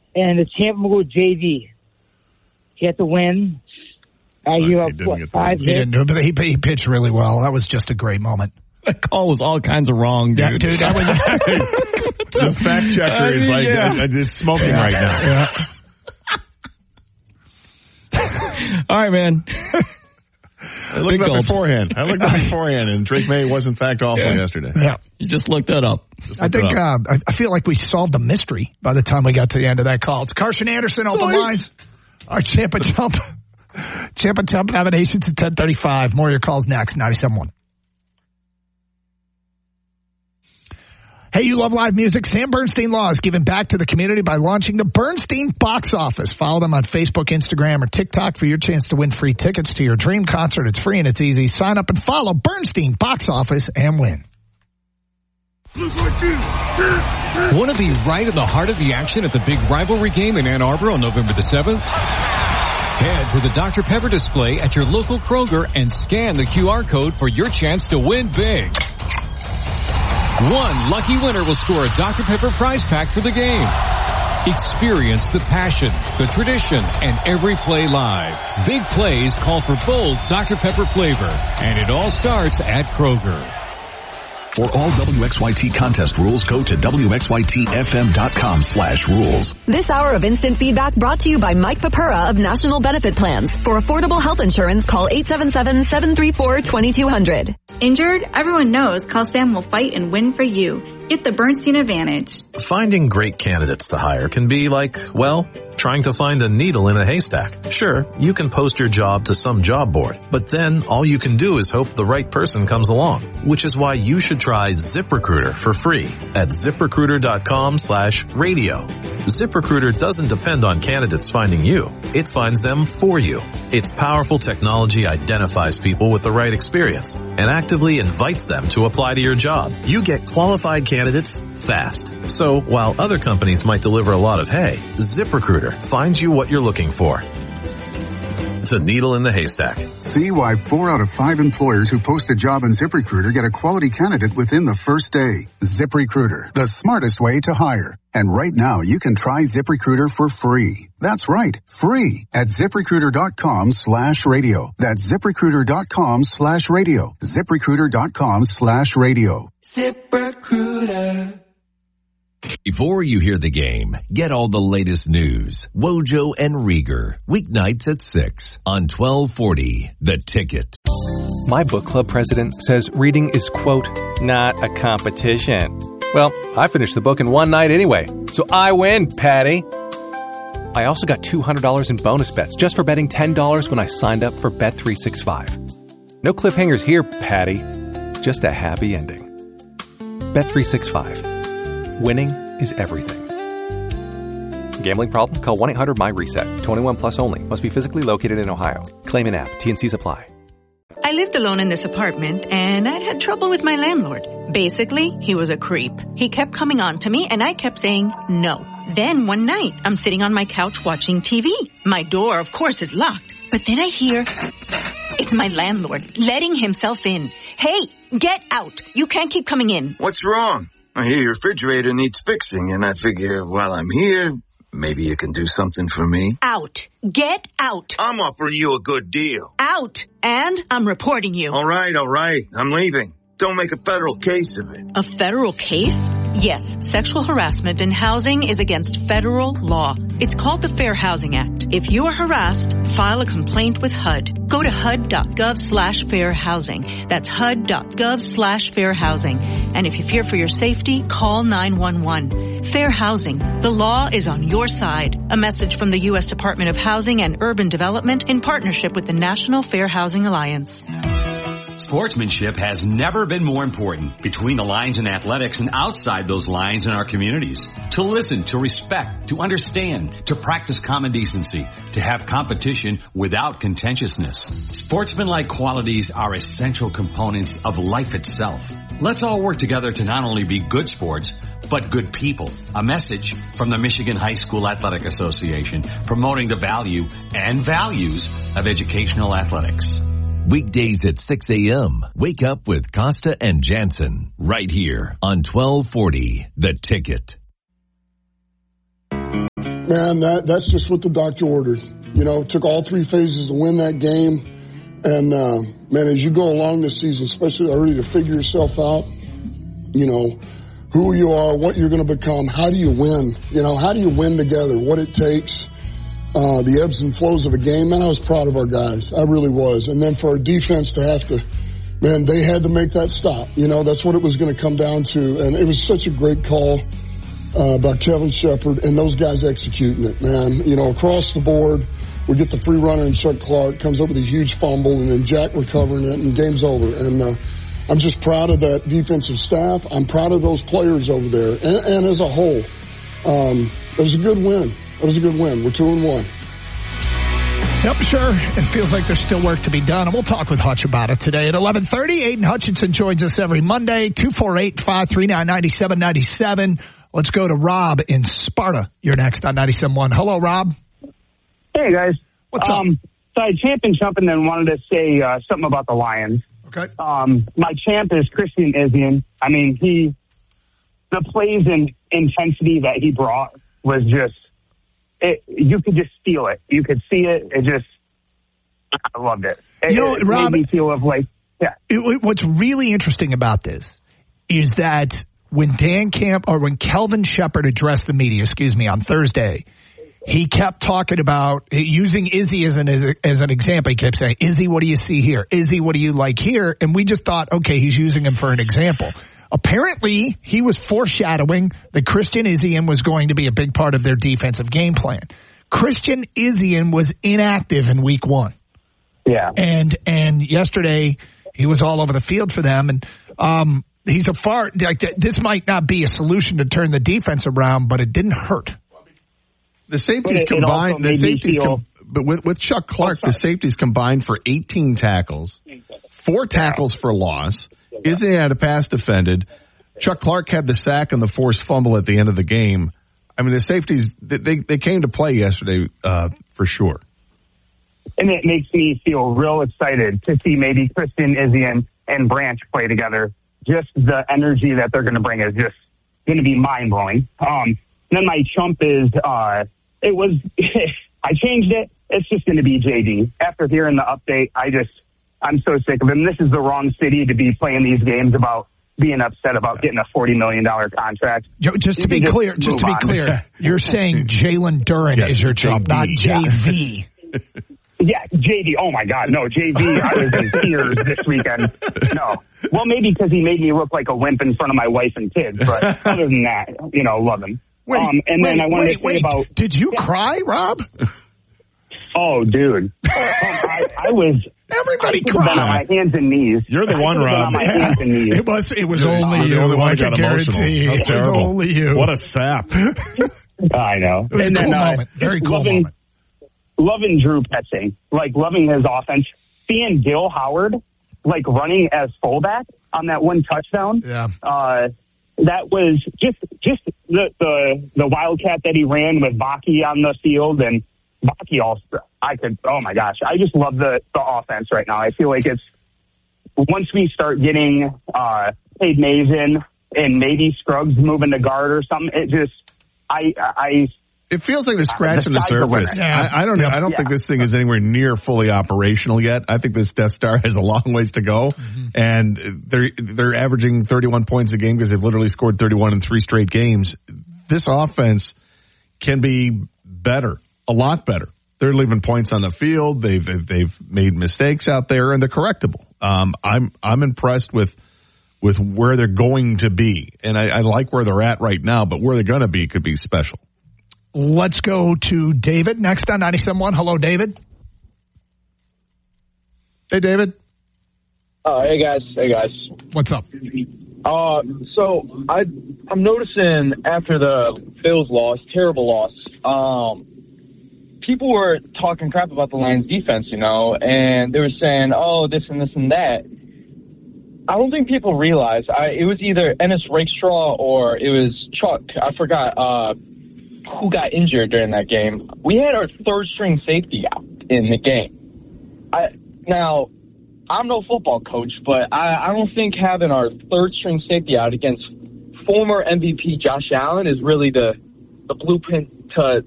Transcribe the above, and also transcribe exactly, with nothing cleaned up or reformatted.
and the Tampa J V. He had to win. Uh, Right, you he have, didn't what, get the five win. He hits? didn't do it, but he, he pitched really well. That was just a great moment. That call was all kinds of wrong, dude. Yeah, dude, that was The fact checker is like, Yeah. uh, is smoking right now. Yeah. All right, man. I looked Big up gulps. beforehand. I looked up beforehand, and Drake May was, in fact, awful Yeah. yesterday. Yeah. You just looked that up. Just I looked it think up. uh, I, I feel like we solved the mystery by the time we got to the end of that call. It's Carson Anderson, open lines. Our Champ and Chump, Champ and Chump nominations at ten thirty-five. More of your calls next, ninety-seven point one. Hey, you love live music? Sam Bernstein Law is giving back to the community by launching the Bernstein Box Office. Follow them on Facebook, Instagram, or TikTok for your chance to win free tickets to your dream concert. It's free and it's easy. Sign up and follow Bernstein Box Office and win. Want to be right in the heart of the action at the big rivalry game in Ann Arbor on November the seventh? Head to the Doctor Pepper display at your local Kroger and scan the Q R code for your chance to win big. One lucky winner will score a Doctor Pepper prize pack for the game. Experience the passion, the tradition, and every play live. Big plays call for bold Doctor Pepper flavor, and it all starts at Kroger. For all W X Y T contest rules, go to W X Y T F M dot com slash rules. This hour of instant feedback brought to you by Mike Papura of National Benefit Plans. For affordable health insurance, call eight seven seven, seven three four, two two zero zero. Injured? Everyone knows Call Sam will fight and win for you. Get the Bernstein advantage. Finding great candidates to hire can be like, well, trying to find a needle in a haystack. Sure, you can post your job to some job board, but then all you can do is hope the right person comes along, which is why you should try ZipRecruiter for free at ZipRecruiter.com slash radio. ZipRecruiter doesn't depend on candidates finding you. It finds them for you. Its powerful technology identifies people with the right experience and actively invites them to apply to your job. You get qualified candidates fast. So while other companies might deliver a lot of hay, ZipRecruiter finds you what you're looking for. The needle in the haystack. See why four out of five employers who post a job on ZipRecruiter get a quality candidate within the first day. ZipRecruiter, the smartest way to hire. And right now, you can try ZipRecruiter for free. That's right, free at ZipRecruiter.com slash radio. That's ZipRecruiter.com slash radio. ZipRecruiter.com slash radio. ZipRecruiter. Before you hear the game, get all the latest news. Wojo and Rieger, weeknights at six on twelve forty, The Ticket. My book club president says reading is, quote, not a competition. Well, I finished the book in one night anyway, so I win, Patty. I also got two hundred dollars in bonus bets just for betting ten dollars when I signed up for Bet three sixty-five. No cliffhangers here, Patty. Just a happy ending. Bet three sixty-five. Winning is everything. Gambling problem? Call one eight hundred M Y reset. twenty-one plus only. Must be physically located in Ohio. Claim in app. T and C's apply. I lived alone in this apartment, and I'd had trouble with my landlord. Basically, he was a creep. He kept coming on to me, and I kept saying no. Then one night, I'm sitting on my couch watching T V. My door, of course, is locked. But then I hear it's my landlord letting himself in. Hey, get out. You can't keep coming in. What's wrong? I hear your refrigerator needs fixing, and I figure while I'm here, maybe you can do something for me. Out. Get out. I'm offering you a good deal. Out. And I'm reporting you. All right, all right. I'm leaving. Don't make a federal case of it. A federal case? Yes, sexual harassment in housing is against federal law. It's called the Fair Housing Act. If you are harassed, file a complaint with H U D. Go to H U D.gov slash fair housing. That's H U D.gov slash fair housing. And if you fear for your safety, call nine one one. Fair housing. The law is on your side. A message from the U S Department of Housing and Urban Development in partnership with the National Fair Housing Alliance. Sportsmanship has never been more important between the lines in athletics and outside those lines in our communities. To listen, to respect, to understand, to practice common decency, to have competition without contentiousness. Sportsmanlike qualities are essential components of life itself. Let's all work together to not only be good sports, but good people. A message from the Michigan High School Athletic Association promoting the value and values of educational athletics. Weekdays at six a.m. Wake up with Costa and Jansen right here on twelve forty, The Ticket. man, that that's just what the doctor ordered. You know, it took all three phases to win that game. And, uh, man, as you go along this season, especially early to figure yourself out, you know, who you are, what you're going to become, how do you win? You know, how do you win together, what it takes, uh, the ebbs and flows of a game. Man, I was proud of our guys. I really was. And then for our defense to have to, man, they had to make that stop. You know, that's what it was going to come down to. And it was such a great call uh, by Kevin Shepard and those guys executing it, man. You know, across the board, we get the free runner and Chuck Clark comes up with a huge fumble and then Jack recovering it and game's over. And uh, I'm just proud of that defensive staff. I'm proud of those players over there. And, and as a whole, um, it was a good win. It was a good win. We're two and one. Yep, sure. It feels like there's still work to be done, and we'll talk with Hutch about it today at eleven thirty. Aiden Hutchinson joins us every Monday, two four eight, five three nine, nine seven nine seven. Let's go to Rob in Sparta. You're next on ninety-seven point one. Hello, Rob. Hey, guys. What's um, up? So I champ and jump and then wanted to say uh, something about the Lions. Okay. Um, my champ is Christian Izien. I mean, he, the plays and intensity that he brought was just, It, you could just feel it. You could see it. It just, I loved it. It, you know, it Rob, made me feel of like, yeah. It, what's really interesting about this is that when Dan Camp or when Kelvin Shepard addressed the media, excuse me, on Thursday, he kept talking about using Izzy as an as, as an example. He kept saying, "Izzy, what do you see here? Izzy, what do you like here?" And we just thought, okay, he's using him for an example. Apparently, he was foreshadowing that Christian Izien was going to be a big part of their defensive game plan. Christian Izien was inactive in week one. Yeah. And and yesterday, he was all over the field for them. And um, he's a far, like, this might not be a solution to turn the defense around, but it didn't hurt. The safeties it, combined, it the safeties, feel, com- but with, with Chuck Clark, oh, the safeties combined for eighteen tackles, four tackles for loss. Izzy had a pass defended. Chuck Clark had the sack and the forced fumble at the end of the game. I mean, the safeties, they they came to play yesterday uh, for sure. And it makes me feel real excited to see maybe Christian Izien and Branch play together. Just the energy that they're going to bring is just going to be mind-blowing. Um, then my chump is, uh, it was, I changed it. It's just going to be J D. After hearing the update, I just, I'm so sick of him. This is the wrong city to be playing these games about being upset about getting a forty million dollars contract. Just to be just clear, just to be on. clear, you're saying Jalen Duren yes, is your chump, not J V. Yeah, J D. Oh, my God. No, J V, I was in tears this weekend. No. Well, maybe because he made me look like a wimp in front of my wife and kids. But other than that, you know, love him. Wait, um, and wait, then I wanted wait, to say wait. about... Did you yeah. cry, Rob? Oh, dude. I, I was... Everybody I cried. On my hands and knees. You're the I one, Rob. On my hands and knees. It was, it was You're only the you. only one I who got can emotional. guarantee. How It terrible. was only you. What a sap. I know. It was and a cool then, uh, moment. Very cool loving, moment. Loving Drew Petzing. Like, loving his offense. Seeing Gil Howard, like, running as fullback on that one touchdown. Yeah. Uh, that was just just the, the the Wildcat that he ran with Baki on the field. And Baki also, I could, oh, my gosh. I just love the, the offense right now. I feel like it's, once we start getting uh, Cade Mason and maybe Scruggs moving to guard or something, it just, I, I, It feels like they're scratching the surface. Yeah. I, I don't know. I don't yeah. think this thing is anywhere near fully operational yet. I think this Death Star has a long ways to go, mm-hmm. and they're they're averaging thirty-one points a game because they've literally scored thirty-one in three straight games. This offense can be better, a lot better. They're leaving points on the field. They've they've, they've made mistakes out there, and they're correctable. Um, I'm I'm impressed with with where they're going to be, and I, I like where they're at right now. But where they're going to be could be special. Let's go to David next on ninety-seven point one. Hello, David. Hey, David. Uh, hey, guys. Hey, guys. What's up? Uh, so I, I'm noticing after the Bills loss, terrible loss, um, people were talking crap about the Lions defense, you know, and they were saying, oh, this and this and that. I don't think people realize I, it was either Ennis Rakestraw or it was Chuck. I forgot. Uh, who got injured during that game. We had our third string safety out in the game. I now I'm no football coach, but I, I don't think having our third string safety out against former M V P Josh Allen is really the the blueprint to